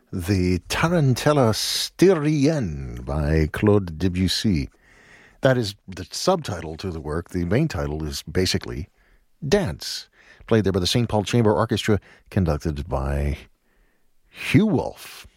the Tarantella Styrienne by Claude Debussy. That is the subtitle to the work. The main title is basically Dance, played there by the St. Paul Chamber Orchestra, conducted by Hugh Wolf.